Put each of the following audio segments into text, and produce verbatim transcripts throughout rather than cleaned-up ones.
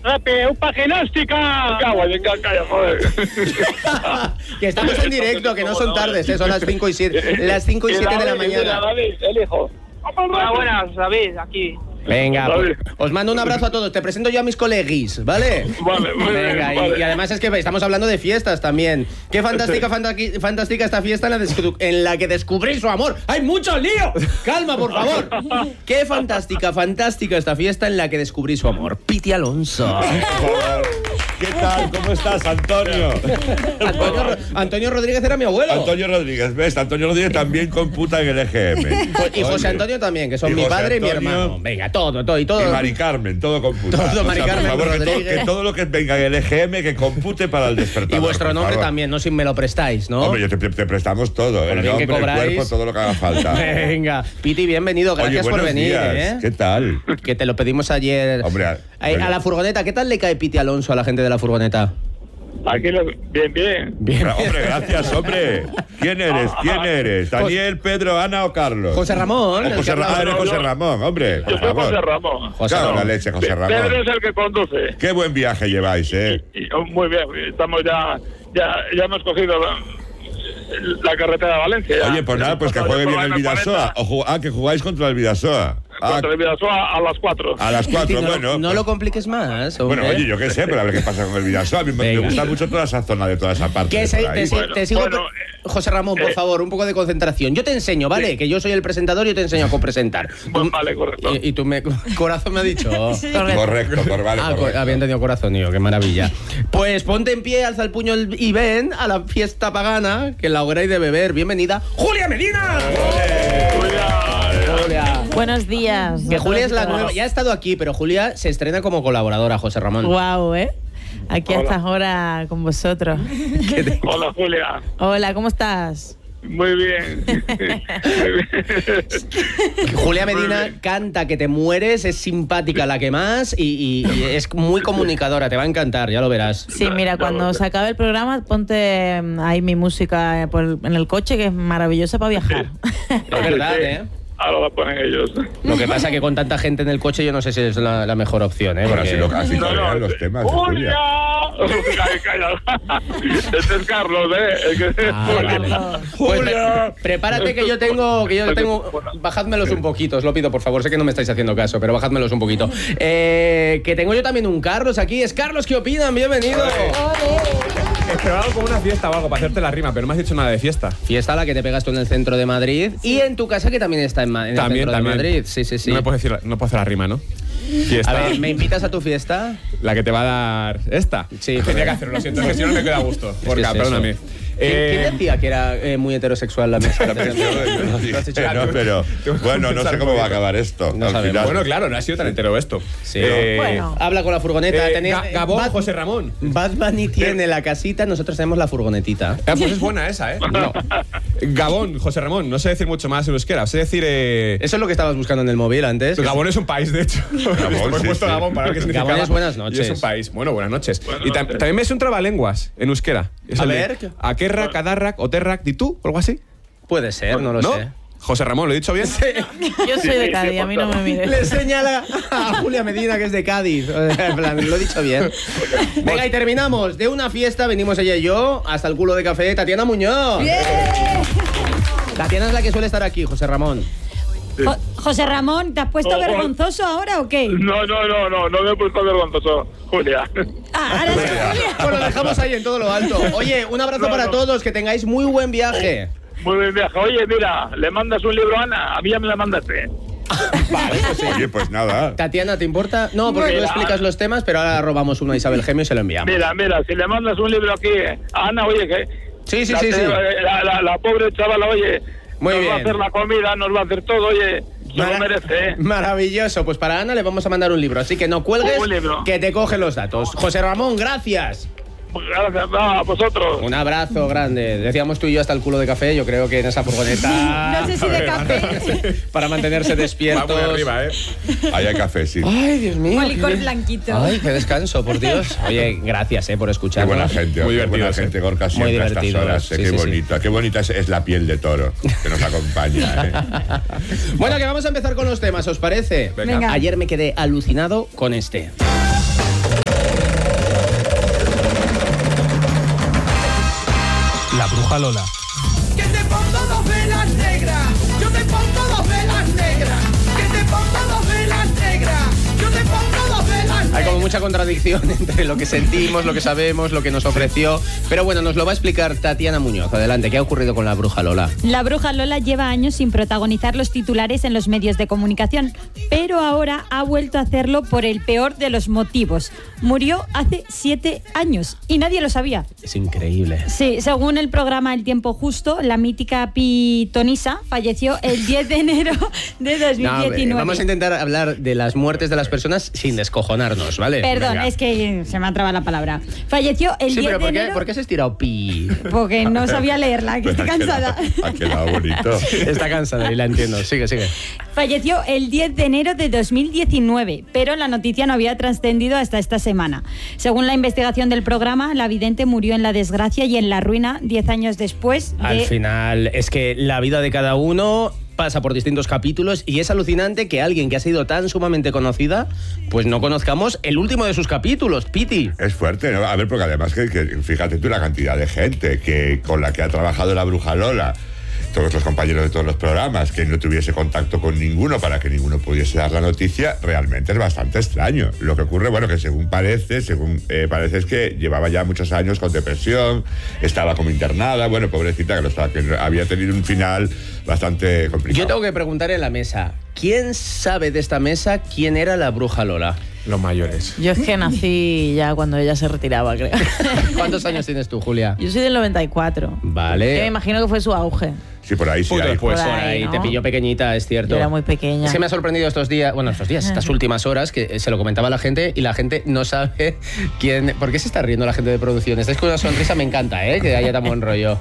Rape, un paginástica. Calla, calla, joder. Que estamos en directo, que no son tardes, ¿eh? Son las cinco y siete, las cinco y siete de la mañana. David, el hijo. Hola, buenas, David, aquí. Venga, pues, os mando un abrazo a todos. Te presento yo a mis coleguis, ¿vale? Vale, muy Venga, bien, y, vale. y además es que estamos hablando de fiestas también. Qué fantástica, fantaqui- fantástica esta fiesta en la, descu- en la que descubrí su amor. ¡Hay mucho lío! ¡Calma, por favor! Qué fantástica, fantástica esta fiesta en la que descubrí su amor. Piti Alonso. ¿Qué tal? ¿Cómo estás, Antonio? Antonio, Ro- Antonio Rodríguez era mi abuelo. Antonio Rodríguez, ¿ves? Antonio Rodríguez también computa en el E G M. Y José Oye. Antonio también, que son Y mi José padre y mi Antonio. hermano. Venga, todo, todo y todo. Y Mari Carmen, todo computa. Todo O sea, Mari Carmen por favor, que todo, Rodríguez. que todo lo que venga en el E G M que compute para el despertador. Y vuestro por nombre favor. también, no si me lo prestáis, ¿no? Hombre, yo te, te prestamos todo. El lo bien que nombre, el cobráis. cuerpo, todo lo que haga falta. Venga, Piti, bienvenido, gracias Oye, por buenos venir, días. ¿eh? ¿Qué tal? Que te lo pedimos ayer. Hombre, a- a, a la furgoneta, ¿qué tal le cae Piti Alonso a la gente de la furgoneta? Aquí lo... Bien, bien. Bien. Hombre, gracias, hombre. ¿Quién eres? ¿Quién eres? ¿Daniel, Pedro, Ana o Carlos? José Ramón. O el que José, habla- Ra- ah, eres José Ramón, hombre. Yo Por soy José favor. Ramón. José Claro, Ramón. la leche, José Pedro Ramón. es el que conduce. Qué buen viaje lleváis, ¿eh? Y, oh, muy bien, estamos ya, ya, ya hemos cogido la, la carretera de Valencia. ya. Oye, pues nada, pues que juegue bien el Vidasoa. O ju- ah, que jugáis contra el Vidasoa. Ah, Contra el Vidasoa a las cuatro. a las Piti, cuatro, no, bueno. no pues- lo compliques más. hombre. Bueno, oye, yo qué sé, pero a ver qué pasa con el Vidasoa. A mí me- me Venga. gusta mucho toda esa zona de toda esa parte. Que de se- por ahí. te, si- Bueno, te sigo. bueno, pre- José Ramón, por eh, favor, un poco de concentración. Yo te enseño, ¿vale? Sí. Que yo soy el presentador y yo te enseño a copresentar. Pues Tú- vale, correcto. Y, y tú me. Corazón me ha dicho. Correcto, por vale, Ah, co- correcto. había entendido corazón, yo, qué maravilla. Pues ponte en pie, alza el puño el- y ven a la fiesta pagana, que la hora hay de beber. Bienvenida, Julia Medina. Julia. Buenos días. Que Julia es la Buenos nueva. días. Ya ha estado aquí, pero Julia se estrena como colaboradora, José Ramón. Guau, ¿eh? Aquí a Hola. estas horas con vosotros. Hola, Julia. Hola, ¿cómo estás? Muy bien. Muy bien. Julia Muy Medina bien. canta que te mueres, es simpática la que más y, y- y es muy comunicadora, te va a encantar, ya lo verás. Sí, mira, Ya cuando lo sé. se acabe el programa, ponte mm, ahí mi música eh, por- en el coche, que es maravillosa para viajar. Es verdad, Sí. ¿eh? Ahora la ponen ellos. Lo que pasa que con tanta gente en el coche yo no sé si es la, la mejor opción, ¿eh? Bueno, Porque- así lo así No, corean no, los sí. temas de ¡Julia! Julia. Calla, calla. Este es Carlos, ¿eh? El que- Ah, vale. Pues pre- prepárate que yo tengo, que yo tengo. Bajádmelos un poquito, os lo pido, por favor. Sé que no me estáis haciendo caso, pero bajádmelos un poquito. Eh, que tengo yo también un Carlos aquí. Es Carlos, ¿qué opinan? Bienvenido. Esperaba algo como una fiesta o algo para hacerte la rima, pero no me has dicho nada de fiesta. Fiesta la que te pegas tú en el centro de Madrid y en tu casa que también está en, Ma- en el También, centro también. de Madrid. Sí, sí, sí. No me puedes decir, no puedo hacer la rima, ¿no? Fiesta. A ver, ¿me invitas a tu fiesta? La que te va a dar esta. Sí, Tenía pero- que hacerlo, lo siento, es que si no no me queda a gusto. que Porca, es perdóname. eso. ¿Quién, quién Eh, decía que era eh, muy heterosexual la mesa? No, dije, no, pero Tengo que bueno, no sé pensar cómo un va a poquito. acabar esto. No al sabemos. final. bueno, claro, no ha sido tan entero esto. Sí, Eh, Bueno. Habla con la furgoneta. eh, Tenéis- Ga- Gabón, Bad- José Ramón. Bad Bunny tiene la casita, nosotros tenemos la furgonetita. Ah, pues es buena esa, ¿eh? No. Gabón, José Ramón, no sé decir mucho más en euskera, sé decir... Eh... Eso es lo que estabas buscando en el móvil antes. Gabón es un país, de hecho. Gabón, He sí, puesto sí. Gabón para ver qué significa. Gabón es buenas noches. Y es un país. Bueno, buenas noches. Buenas y tam- noches. también me es un trabalenguas en euskera. Es A el de ver. Akerrak, Kadarrak, Oterrak, Ditú, o algo así. Puede ser, no lo ¿No? sé. José Ramón, ¿lo he dicho bien? Yo soy de Cádiz, a mí no me mires. Le señala a Julia Medina que es de Cádiz. En plan, lo he dicho bien. Venga, y terminamos. De una fiesta venimos ella y yo hasta el culo de café. Tatiana Muñoz. Tatiana es la que suele estar aquí, José Ramón. Jo- José Ramón, ¿te has puesto Oh, oh. vergonzoso ahora o qué? No, no, no, no, no me he puesto vergonzoso, Julia. Ah, ahora sí, Julia. Bueno, lo dejamos ahí en todo lo alto. Oye, un abrazo No, para no. todos, que tengáis muy buen viaje. Muy bien, viaje. Oye, mira, le mandas un libro a Ana, a mí ya me la mandaste. Vale, pues sí. Oye, pues nada. Tatiana, ¿te importa? No, porque tú Mira. explicas los temas, pero ahora robamos uno a Isabel Gemio y se lo enviamos. Mira, mira, si le mandas un libro aquí a Ana, oye, que... Sí, sí, la, sí, sí. La, la- la pobre chavala, oye, Muy nos va a bien. hacer la comida, nos va a hacer todo, oye, se lo Mara- merece, ¿eh? Maravilloso. Pues para Ana le vamos a mandar un libro, así que no cuelgues, Un libro. que te coge los datos. José Ramón, gracias. Gracias a vosotros. Un abrazo grande. Decíamos tú y yo hasta el culo de café. Yo creo que en esa furgoneta. No sé si de café. Para mantenerse Va despiertos. muy arriba, ¿eh? Ahí hay café, sí. Ay, Dios mío. Con licor qué- blanquito. Ay, qué descanso, por Dios. Oye, gracias eh, por Qué escucharnos. buena gente, Muy qué buena divertidos, gente, eh. Gorka, Muy siempre a estas divertidos, horas. eh, sí, qué sí, sí. bonita, qué bonita es, es la piel de toro que nos acompaña. ¿eh? Bueno, que vamos a empezar con los temas, ¿os parece? Venga. Ayer me quedé alucinado con este. Bruja Lola. Que te pongo dos velas negras, yo te pongo dos velas negras, que te pongo dos velas negras, yo te pongo dos velas negras. Hay como mucha contradicción entre lo que sentimos, lo que sabemos, lo que nos ofreció. Pero bueno, nos lo va a explicar Tatiana Muñoz. Adelante, ¿qué ha ocurrido con la Bruja Lola? La Bruja Lola lleva años sin protagonizar los titulares en los medios de comunicación, pero ahora ha vuelto a hacerlo por el peor de los motivos. Murió hace siete años y nadie lo sabía. Es increíble. Sí, según el programa El Tiempo Justo, la mítica pitonisa falleció el diez de enero de dos mil diecinueve. No, vamos a intentar hablar de las muertes de las personas sin descojonarnos, ¿vale? Perdón, Venga. es que se me ha trabado la palabra. Falleció el Sí, diez pero de ¿por qué, enero... ¿por qué has estirado pi? Porque no sabía leerla, que estoy Ha cansada. quedado- Ha quedado bonito. Está cansada y la entiendo. Sigue, sigue. Falleció el diez de enero de dos mil diecinueve, pero la noticia no había trascendido hasta esta semana. Según la investigación del programa, la vidente murió en la desgracia y en la ruina diez años después de... Al final, es que la vida de cada uno pasa por distintos capítulos y es alucinante que alguien que ha sido tan sumamente conocida, pues no conozcamos el último de sus capítulos, Piti. Es fuerte, ¿no? A ver, porque además que, que fíjate tú la cantidad de gente que con la que ha trabajado la Bruja Lola, todos los compañeros de todos los programas, que no tuviese contacto con ninguno para que ninguno pudiese dar la noticia, realmente es bastante extraño. Lo que ocurre, bueno, que según parece, según eh, parece es que llevaba ya muchos años con depresión, estaba como internada, bueno, pobrecita, que, lo estaba, que había tenido un final bastante complicado. Yo tengo que preguntar en la mesa, ¿quién sabe de esta mesa quién era la Bruja Lola? Los mayores. Yo es que nací ya cuando ella se retiraba, creo. ¿Cuántos años tienes tú, Julia? Yo soy del noventa y cuatro. Vale. Yo me imagino que fue su auge. Sí, por ahí sí hay. Pues Por por ahí, ahí, ¿no? te pilló pequeñita, es cierto. Yo era muy pequeña. Es que me ha sorprendido estos días, bueno, estos días, estas últimas horas, que se lo comentaba a la gente y la gente no sabe quién... ¿Por qué se está riendo la gente de producción? Estáis con una sonrisa, me encanta, ¿eh? Que haya tan buen rollo.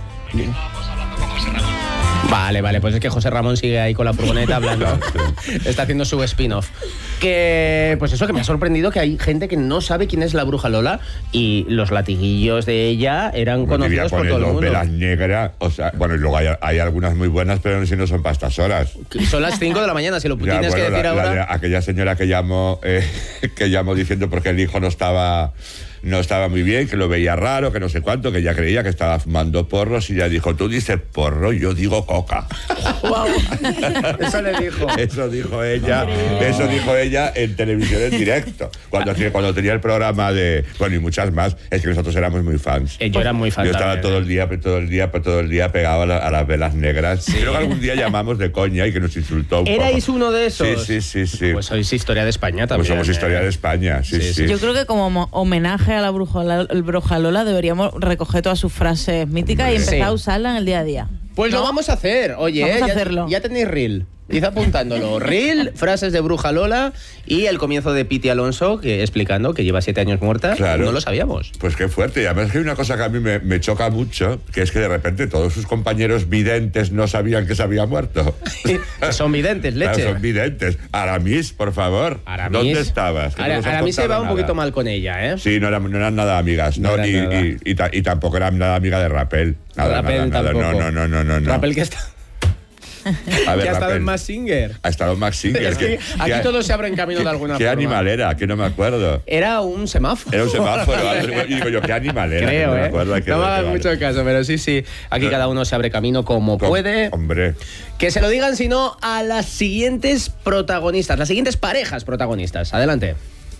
Vale, vale, pues es que José Ramón sigue ahí con la furgoneta hablando. Está haciendo su spin-off. Que, pues eso, que me ha sorprendido que hay gente que no sabe quién es la Bruja Lola y los latiguillos de ella eran Como diría, conocidos por pone todo el dos mundo. velas negras, o sea, bueno, y luego hay, hay algunas muy buenas, pero no, si no son para estas horas. Son las cinco de la mañana, si lo Ya, tienes bueno, que decir la- la ahora. de aquella señora que llamó, eh, que llamó diciendo porque el hijo no estaba, no estaba muy bien, que lo veía raro, que no sé cuánto, que ella creía que estaba fumando porros y ella dijo, tú dices porro, yo digo coca. Eso le dijo. Eso dijo ella, eso dijo ella en televisión en directo, cuando, hacía- cuando tenía el programa de, bueno, y muchas más, es que nosotros éramos muy fans. Eh, yo era muy fan Yo estaba también, todo ¿eh? el día, todo el día, todo el día pegado a, la- a las velas negras. Creo que algún día llamamos de coña y que nos insultó un ¿Erais poco. uno de esos? Sí, sí, sí, sí. Pues sois historia de España también. Pues somos ¿eh? historia de España, sí, sí. Sí, Yo creo que como mo- homenaje a la Bruja, el Bruja Lola deberíamos recoger todas sus frases míticas y empezar Sí. a usarlas en el día a día. Pues ¿No? lo vamos a hacer. Oye, Vamos a ya, hacerlo. ya tenéis reel. Id apuntándolo. Reel, frases de Bruja Lola y el comienzo de Piti Alonso que, explicando que lleva siete años muerta. Claro. No lo sabíamos. Pues qué fuerte. Y además que hay una cosa que a mí me, me choca mucho, que es que de repente todos sus compañeros videntes no sabían que se había muerto. Son videntes, leche. Claro, son videntes. Aramis, por favor. Aramis. ¿Dónde estabas? Que no Ara- nos has Aramis se contado va un nada. poquito mal con ella, ¿eh? Sí, no eran, no eran nada amigas. No No, eran y, nada. y- y ta- y tampoco eran nada amiga de Rapel. Nada, Rapel nada, nada. tampoco. No, no, no, no, no. Rapel que está... A ver, que ha estado Rapel. en Mass Singer. Ha estado en Max Singer. Es que aquí que- todo se abre en camino de alguna ¿Qué forma. animal era? Que no me acuerdo. Era un semáforo. Era un semáforo. Y digo yo, ¿qué animal era? Que Creo, no me ¿eh? acuerdo. Hay que No me ver, hagas vale. mucho caso, pero sí, sí. Aquí No. cada uno se abre camino como Com- puede. Hombre. Que se lo digan, si no, a las siguientes protagonistas, las siguientes parejas protagonistas. Adelante.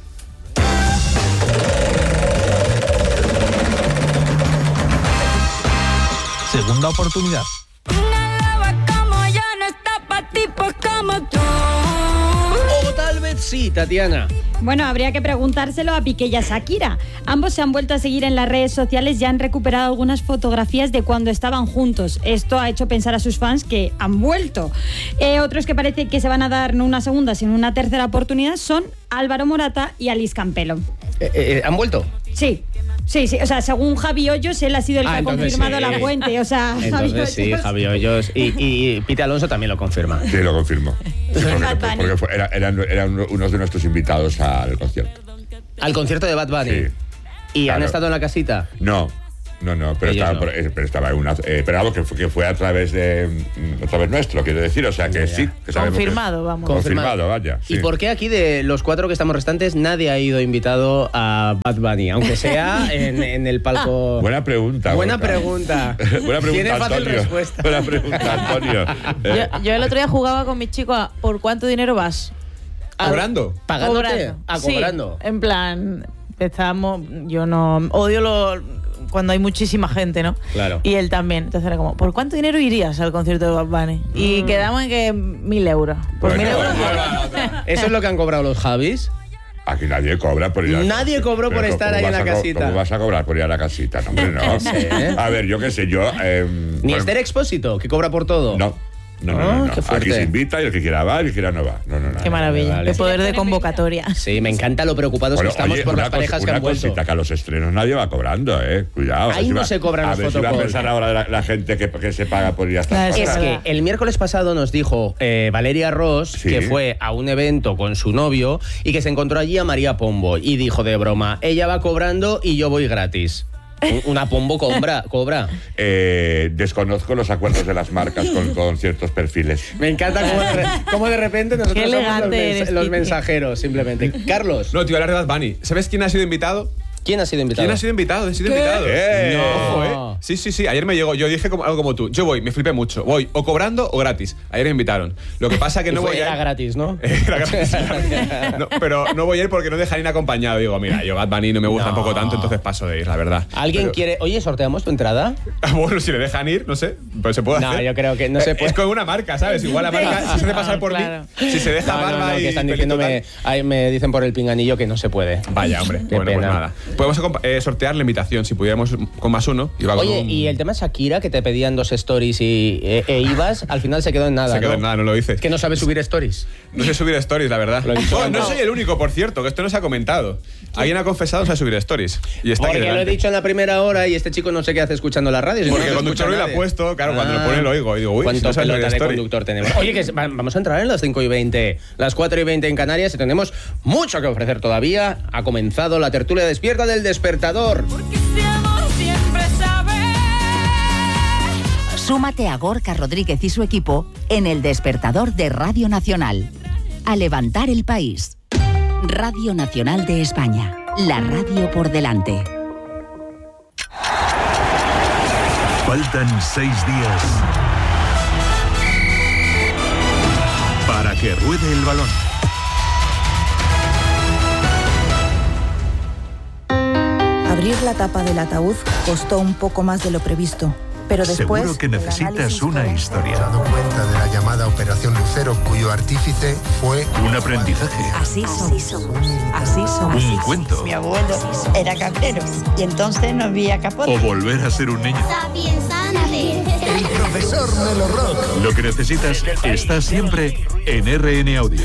Segunda oportunidad. como yo no está para tipos como tú. O tal vez sí, Tatiana. Bueno, habría que preguntárselo a Piqué y a Shakira. Ambos se han vuelto a seguir en las redes sociales y han recuperado algunas fotografías de cuando estaban juntos. Esto ha hecho pensar a sus fans que han vuelto. Eh, otros que parece que se van a dar no una segunda, sino una tercera oportunidad son Álvaro Morata y Alice Campelo. Eh, eh, ¿Han vuelto? Sí. Sí, sí, o sea, según Javi Hoyos, él ha sido el Ah, que ha entonces confirmado sí. la fuente, o sea, Javi Entonces sí, Hoyos. Javi Hoyos. Y, y Piti Alonso también lo confirma. Sí, lo confirmo. Porque, Bad Bunny. porque fue- era- eran, eran unos de nuestros invitados al concierto. Al concierto de Bad Bunny. Sí. ¿Y han Claro. estado en la casita? No, No, no, pero Ellos estaba, no. por- eh, pero estaba en una. Eh, pero algo que, fue- que fue a través de. mm, A través nuestro, quiero decir. O sea que Ya, ya. sí. Que sabemos que- Confirmado, vamos. Confirmado, vaya. ¿Y sí. por qué aquí de los cuatro que estamos restantes nadie ha ido invitado a Bad Bunny? Aunque sea en, en el palco... Buena pregunta. Buena Gorka. pregunta. Buena pregunta, Tiene fácil Antonio. respuesta. Buena pregunta, Antonio. Eh, Yo, yo el otro día jugaba con mis chicos a ¿por cuánto dinero vas? A- ¿Cobrando? ¿Pagándote? Cobrando. Ah, Sí, cobrando. en plan, estábamos, yo no odio lo, cuando hay muchísima gente, ¿no? Claro. Y él también. Entonces era como, ¿por cuánto dinero irías al concierto de Bad Bunny? Y quedamos en que mil euros. Por Bueno, mil euros. bueno, ¿Eso es lo que han cobrado los Javis? Aquí nadie cobra por ir a Nadie cobró por Pero estar ¿cómo ahí en vas la a co- casita? ¿Cómo vas a cobrar por ir a la casita? No, hombre, no. Sí, ¿eh? A ver, yo qué sé, yo. Eh, Ni por- Esther Expósito, que cobra por todo. No. No, no, Ah, no, no. qué fuerte. Aquí se invita y el que quiera va y el que quiera no va. No, no, no. Qué maravilla. vale. Qué poder de convocatoria. Sí, me encanta lo preocupados Bueno, que estamos oye, por una las parejas cos- que han una vuelto. cosita, que a los estrenos nadie va cobrando, eh. Cuidado. Ahí si no va- se cobran a los ver si va a fotocalls. pensar ahora la, la gente que, que se paga por ir hasta. No, Es Es que verdad. el miércoles pasado nos dijo eh, Valeria Ross Sí. que fue a un evento con su novio y que se encontró allí a María Pombo y dijo de broma, ella va cobrando y yo voy gratis. Un- Una Pombo cobra, cobra. Eh, desconozco los acuerdos de las marcas con, con ciertos perfiles. Me encanta cómo de, re- cómo de repente nosotros Qué somos los, elegante mens- eres, los Kiki. mensajeros, simplemente. Carlos, No, te iba a hablar de Bad Bunny. ¿Sabes quién ha sido invitado? ¿quién ha sido invitado? ¿Quién ha sido invitado? He sido invitado. ¡Eh! Ojo, ¿eh? Sí, sí, sí. Ayer me llegó. Yo dije como, algo como tú. Yo voy, me flipé mucho. Voy o cobrando o gratis. Ayer me invitaron. Lo que pasa que Y no fue- voy a era ir. gratis, ¿no? Era gratis, claro. No, pero no voy a ir porque no dejan ir acompañado. Digo, mira, yo Bad Bunny no me gusta No. tampoco tanto, entonces paso de ir, la verdad. ¿Alguien Pero- quiere...? Oye, ¿sorteamos tu entrada? Bueno, si le dejan ir, no sé. Pues se puede No, hacer. yo creo que no se Eh, puede. Es como una marca, ¿sabes? Igual la marca si se hace pasar por Claro. mí. Si se deja No, no, barba no, y que están pelito diciéndome, tal. ahí me dicen por el pinganillo que no se puede. Vaya, hombre. Qué bueno, pues pena. nada. Podemos acompa- eh, sortear la invitación si pudiéramos con más uno. Iba con Oye, un- y el tema Shakira, que te pedían dos stories y, e, e ibas, al final se quedó en nada, Se quedó ¿no? en nada, no lo hice. Es que no sabes subir stories. No sé subir stories, la verdad. Lo he dicho Oh, antes. no soy el único, por cierto, que esto no se ha comentado. Alguien ha confesado no sabe subir stories. Y está aquí Porque lo he delante. dicho en la primera hora y este chico no sé qué hace escuchando la radio. si no Porque lo el conductor escucha hoy lo ha nadie. puesto, claro, cuando lo Ah. pone lo oigo. Y digo, uy, ¿Cuánto no sabe pelota subir de story. conductor tenemos? Oye, que va- vamos a entrar en las cinco y veinte, las cuatro y veinte en Canarias y tenemos mucho que ofrecer todavía. Ha comenzado la tertulia despierta del despertador. Súmate a Gorka Rodríguez y su equipo en el despertador de Radio Nacional. A levantar el país. Radio Nacional de España. La radio por delante. Faltan seis días para que ruede el balón. Abrir la tapa del ataúd costó un poco más de lo previsto, pero después... Seguro que el necesitas análisis una forense- historia. dado cuenta de la llamada Operación Lucero, cuyo artífice fue Un aprendizaje. Así somos. Así somos. Un cuento. Mi abuelo era cabrero y entonces no había capote. O volver a ser un niño. el profesor Melo Rock. Lo que necesitas está siempre en R N Audio.